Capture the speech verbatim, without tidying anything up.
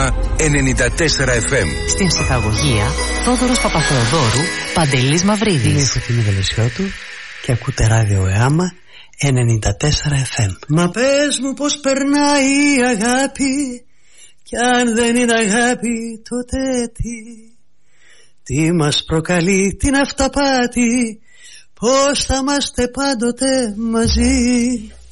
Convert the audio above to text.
ΕΑΜΑ ενενήντα τέσσερα εφ εμ. Στην ψυχαγωγία, Θόδωρος Παπαθεοδόρου, Παντελής Μαυρίδης. Είμαι η Φωτεινή Βελεσιώτου και ακούτε ράδιο ΕΑΜΑ ενενήντα τέσσερα εφ εμ. Μα πες μου πως περνάει η αγάπη, κι αν δεν είναι αγάπη τότε τι? Τι μας προκαλεί την αυταπάτη, πως θα είμαστε πάντοτε μαζί?